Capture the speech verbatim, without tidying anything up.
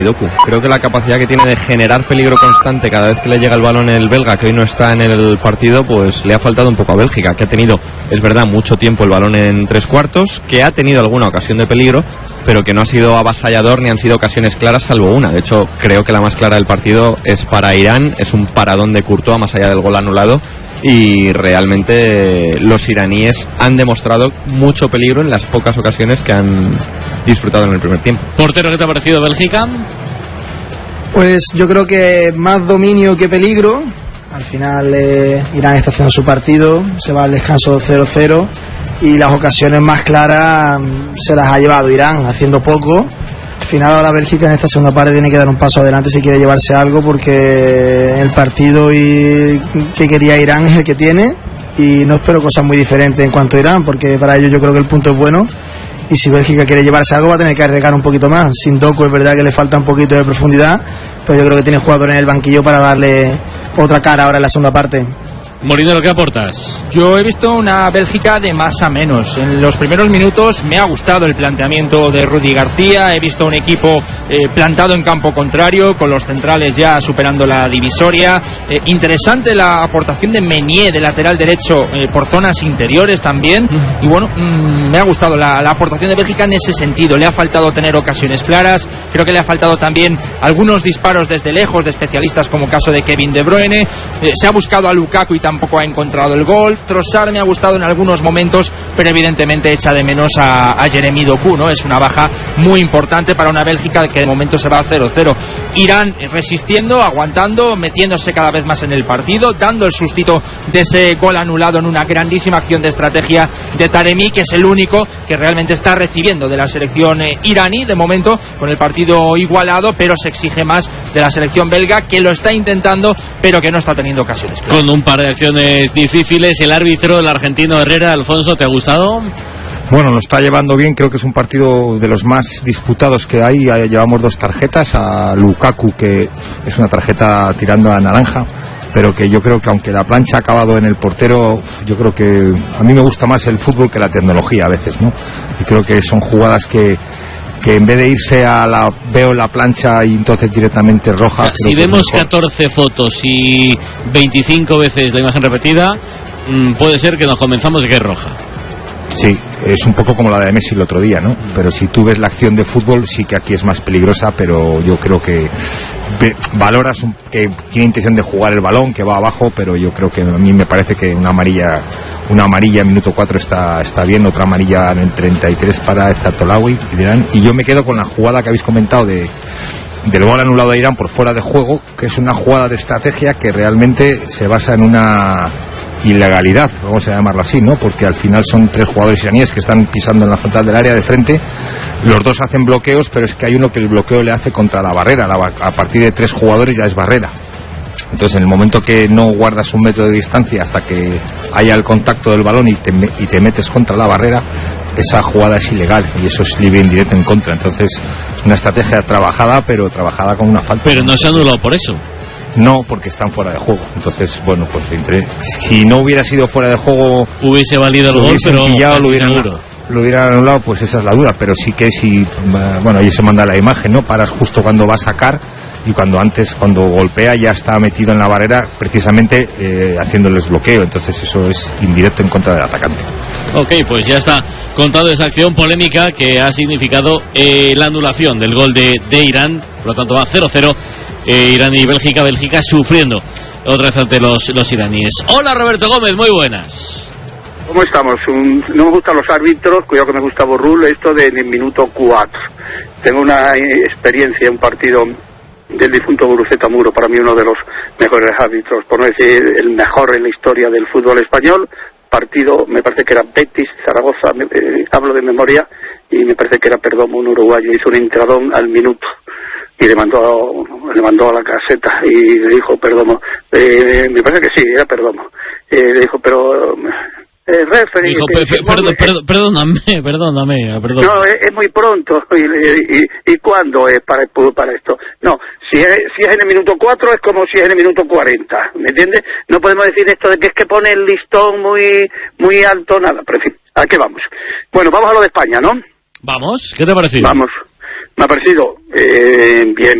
Doku. Creo que la capacidad que tiene de generar peligro constante cada vez que le llega el balón el belga, que hoy no está en el partido, pues le ha faltado un poco a Bélgica, que ha tenido, es verdad, mucho tiempo el balón en tres cuartos, que ha tenido alguna ocasión de peligro, pero que no ha sido avasallador ni han sido ocasiones claras, salvo una. De hecho, creo que la más clara del partido es para Irán, es un paradón de Courtois más allá del gol anulado, y realmente los iraníes han demostrado mucho peligro en las pocas ocasiones que han disfrutado en el primer tiempo. Portero, ¿qué te ha parecido Bélgica? Pues yo creo que más dominio que peligro. Al final eh, Irán está haciendo su partido, se va al descanso cero cero y las ocasiones más claras se las ha llevado Irán, haciendo poco. Al final ahora Bélgica en esta segunda parte tiene que dar un paso adelante si quiere llevarse algo, porque el partido y que quería Irán es el que tiene, y no espero cosas muy diferentes en cuanto a Irán, porque para ellos yo creo que el punto es bueno, y si Bélgica quiere llevarse algo va a tener que arriesgar un poquito más. Sin Doku es verdad que le falta un poquito de profundidad, pero yo creo que tiene jugadores en el banquillo para darle otra cara ahora en la segunda parte. Molinero, ¿qué aportas? Yo he visto una Bélgica de más a menos. En los primeros minutos me ha gustado el planteamiento de Rudy García. He visto un equipo eh, plantado en campo contrario, con los centrales ya superando la divisoria. Eh, interesante la aportación de Meunier de lateral derecho eh, por zonas interiores también. Y bueno, mmm, me ha gustado la, la aportación de Bélgica en ese sentido. Le ha faltado tener ocasiones claras. Creo que le ha faltado también algunos disparos desde lejos de especialistas, como caso de Kevin De Bruyne. Eh, se ha buscado a Lukaku y tampoco ha encontrado el gol. Trossard me ha gustado en algunos momentos, pero evidentemente echa de menos a, a Jeremy Doku, ¿no? Es una baja muy importante para una Bélgica que de momento se va a cero cero. Irán resistiendo, aguantando, metiéndose cada vez más en el partido, dando el sustito de ese gol anulado en una grandísima acción de estrategia de Taremi, que es el único que realmente está recibiendo de la selección eh, iraní, de momento con el partido igualado, pero se exige más de la selección belga, que lo está intentando, pero que no está teniendo ocasiones claras. Con un par de acciones difíciles, el árbitro, el argentino Herrera. Alfonso, ¿te ha gustado? Bueno, lo está llevando bien, creo que es un partido de los más disputados que hay. Llevamos dos tarjetas, a Lukaku, que es una tarjeta tirando a naranja, pero que yo creo que aunque la plancha ha acabado en el portero, yo creo que a mí me gusta más el fútbol que la tecnología a veces, ¿no? Y creo que son jugadas que que en vez de irse a la veo la plancha y entonces directamente roja. O sea, si vemos catorce fotos y veinticinco veces la imagen repetida, mmm, puede ser que nos convenzamos de que es roja. Sí, es un poco como la de Messi el otro día, ¿no? Pero si tú ves la acción de fútbol, sí que aquí es más peligrosa, pero yo creo que ve, valoras un, que tiene intención de jugar el balón, que va abajo, pero yo creo que a mí me parece que una amarilla una amarilla en minuto cuatro está, está bien, otra amarilla en el treinta y tres para Zartolawi y dirán, y yo me quedo con la jugada que habéis comentado de del gol anulado de Irán por fuera de juego, que es una jugada de estrategia que realmente se basa en una ilegalidad, vamos a llamarlo así, ¿no? Porque al final son tres jugadores iraníes que están pisando en la frontal del área de frente, los dos hacen bloqueos, pero es que hay uno que el bloqueo le hace contra la barrera, la, a partir de tres jugadores ya es barrera. Entonces, en el momento que no guardas un metro de distancia hasta que haya el contacto del balón y te, y te metes contra la barrera, esa jugada es ilegal y eso es libre indirecto en contra. Entonces, es una estrategia trabajada, pero trabajada con una falta. Pero no se ha anulado por eso. No, porque están fuera de juego. Entonces, bueno, pues entre, si no hubiera sido fuera de juego, hubiese valido el gol, pero pillado, lo hubieran seguro. Lo hubieran anulado, pues esa es la duda. Pero sí que si, bueno, ahí se manda la imagen, ¿no? Paras justo cuando va a sacar. Y cuando antes, cuando golpea, ya está metido en la barrera, precisamente eh, haciéndoles bloqueo. Entonces eso es indirecto en contra del atacante. Ok, pues ya está contado esa acción polémica que ha significado eh, la anulación del gol de, de Irán. Por lo tanto va cero cero, eh, Irán y Bélgica, Bélgica sufriendo otra vez ante los, los iraníes. Hola Roberto Gómez, muy buenas. ¿Cómo estamos? Un, no me gustan los árbitros, cuidado que me gusta Borrul, esto del de minuto cuatro. Tengo una experiencia en un partido del difunto Guruceta Muro, para mí uno de los mejores árbitros, por no decir el mejor en la historia del fútbol español. Partido, me parece que era Betis, Zaragoza, me, eh, hablo de memoria, y me parece que era Perdomo, un uruguayo, hizo un entradón al minuto y le mandó a, le mandó a la caseta y le dijo Perdomo, eh, me parece que sí, era Perdomo, eh, le dijo, pero eh, referee, dijo, que, pe, que, perdón, que, perdón, perdóname, perdóname, perdón. No, es, es muy pronto. ¿Y, y, y cuándo es para, para esto? No, si es, si es en el minuto cuatro es como si es en el minuto cuarenta, ¿me entiendes? No podemos decir esto de que es que pone el listón muy muy alto, nada, pero en fin, ¿a qué vamos? Bueno, vamos a lo de España, ¿no? Vamos, ¿qué te ha parecido? Vamos. Me ha parecido eh, bien